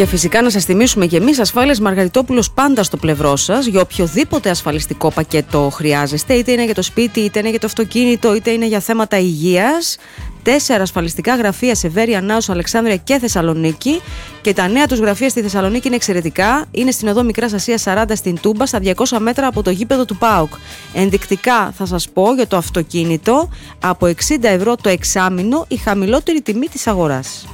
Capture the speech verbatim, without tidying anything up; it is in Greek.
Και φυσικά να σας θυμίσουμε και εμείς, Ασφάλειας Μαργαριτόπουλος πάντα στο πλευρό σας για οποιοδήποτε ασφαλιστικό πακέτο χρειάζεστε, είτε είναι για το σπίτι, είτε είναι για το αυτοκίνητο, είτε είναι για θέματα υγείας. Τέσσερα ασφαλιστικά γραφεία σε Βέρεια, Νάος, Αλεξάνδρεια και Θεσσαλονίκη. Και τα νέα τους γραφεία στη Θεσσαλονίκη είναι εξαιρετικά. Είναι στην οδό Μικράς Ασίας σαράντα στην Τούμπα, στα διακόσια μέτρα από το γήπεδο του ΠΑΟΚ. Ενδεικτικά θα σας πω για το αυτοκίνητο, από εξήντα ευρώ το εξάμηνο, η χαμηλότερη τιμή της αγοράς.